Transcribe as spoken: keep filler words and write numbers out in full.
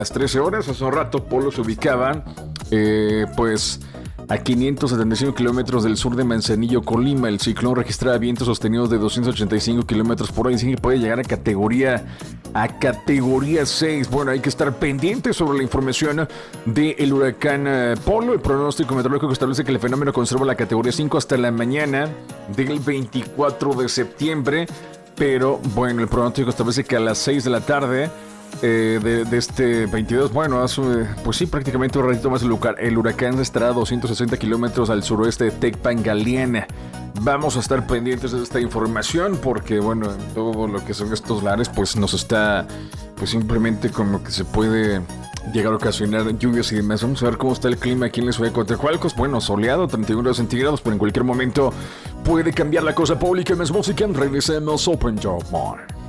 Las trece horas, hace un rato, Polo se ubicaba, eh, pues, a quinientos setenta y cinco kilómetros del sur de Manzanillo, Colima. El ciclón registraba vientos sostenidos de doscientos ochenta y cinco kilómetros por hora. Dicen que puede llegar a categoría, a categoría seis. Bueno, hay que estar pendientes sobre la información del huracán uh, Polo. El pronóstico meteorológico establece que el fenómeno conserva la categoría cinco hasta la mañana del veinticuatro de septiembre. Pero, bueno, el pronóstico establece que a las seis de la tarde... Eh, de, de este veintidós, bueno, hace, pues sí, prácticamente un ratito más el, el huracán estará a doscientos sesenta kilómetros al suroeste de Tecpan Galeana. Vamos a estar pendientes de esta información porque, bueno, en todo lo que son estos lares, pues nos está, pues simplemente como que se puede llegar a ocasionar lluvias y demás. Vamos a ver cómo está el clima aquí en la ciudad de Coatzacoalcos. Bueno, soleado, treinta y uno grados centígrados, pero en cualquier momento puede cambiar la cosa pública. Más música, regresemos Open Your Mind.